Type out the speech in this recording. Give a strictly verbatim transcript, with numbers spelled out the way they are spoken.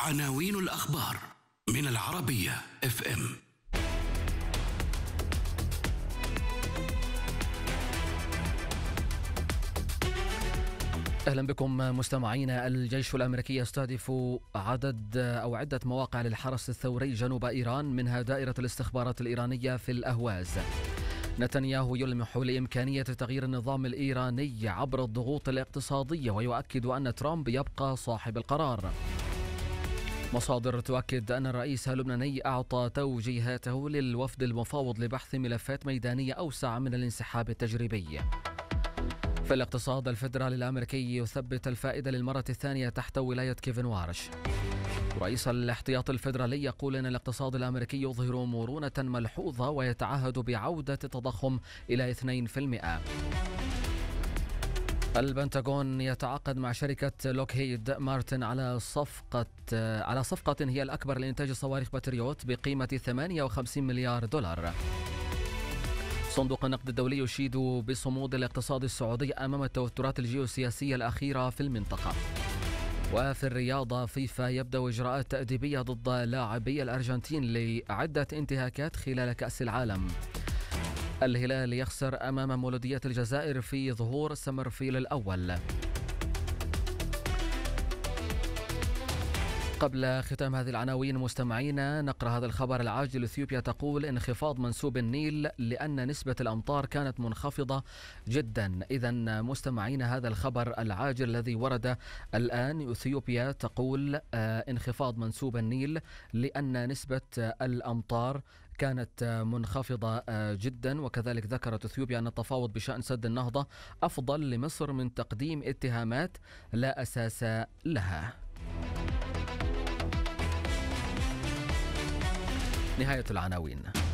عناوين الأخبار من العربية اف ام. أهلا بكم مستمعينا. الجيش الأمريكي يستهدف عدد أو عدة مواقع للحرس الثوري جنوب إيران، منها دائرة الاستخبارات الإيرانية في الأهواز. نتنياهو يلمح لإمكانية تغيير النظام الإيراني عبر الضغوط الاقتصادية، ويؤكد أن ترامب يبقى صاحب القرار. مصادر تؤكد أن الرئيس اللبناني أعطى توجيهاته للوفد المفاوض لبحث ملفات ميدانية أوسع من الانسحاب التجريبي. في الاقتصاد، الفدرالي الأمريكي يثبت الفائدة للمرة الثانية تحت ولاية كيفن وارش. رئيس الاحتياط الفدرالي يقول أن الاقتصاد الأمريكي يظهر مرونة ملحوظة ويتعهد بعودة التضخم إلى اثنين بالمئة. البنتاغون يتعاقد مع شركة لوكهيد مارتن على صفقة على صفقة هي الأكبر لإنتاج صواريخ باتريوت بقيمة ثمانية وخمسين مليار دولار. صندوق النقد الدولي يشيد بصمود الاقتصاد السعودي أمام التوترات الجيوسياسية الأخيرة في المنطقة. وفي الرياضة، فيفا يبدأ إجراءات تأديبية ضد لاعبي الأرجنتين لعدة انتهاكات خلال كأس العالم. الهلال يخسر أمام مولودية الجزائر في ظهور سمرفيل الأول. قبل ختام هذه العناوين مستمعينا نقرأ هذا الخبر العاجل. اثيوبيا تقول انخفاض منسوب النيل لأن نسبة الأمطار كانت منخفضة جدا. إذن مستمعينا هذا الخبر العاجل الذي ورد الآن، اثيوبيا تقول انخفاض منسوب النيل لأن نسبة الأمطار كانت منخفضة جدا. وكذلك ذكرت اثيوبيا أن التفاوض بشأن سد النهضة أفضل لمصر من تقديم اتهامات لا أساس لها. نهاية العناوين.